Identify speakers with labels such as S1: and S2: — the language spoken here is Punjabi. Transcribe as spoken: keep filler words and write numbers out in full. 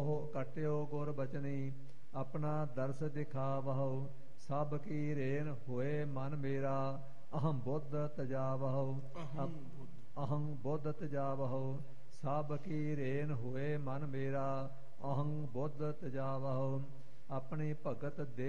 S1: ਕਟਿਓ ਗੁਰ ਬਚਨੀ ਆਪਣਾ ਦਰਸ ਦਿਖਾਵਹੁ ਸਭ ਕੀ ਰੇਨ ਹੋਏ ਮਨ ਮੇਰਾ ਅਹੰ ਬੁੱਧ ਤਜਾਵਹੁ ਅਹੰ ਬੁੱਧ ਤਜਾਵਹੁ ਸਭ ਕੀ ਰੇਨ ਹੋਏ ਮਨ ਮੇਰਾ ਅਹੰ ਬੁੱਧ ਤਜਾਵਹੁ ਆਪਣੀ ਭਗਤ ਦੇ